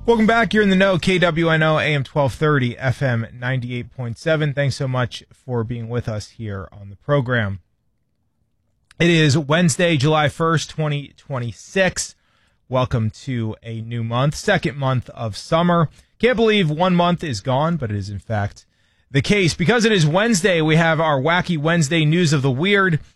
Welcome back. You're in the know. KWNO AM 1230, FM 98.7. Thanks so much for being with us here on the program. It is Wednesday, July 1st, 2026. Welcome to a new month, second month of summer. Can't believe 1 month is gone, but it is in fact the case. Because it is Wednesday, we have our Wacky Wednesday News of the Weird.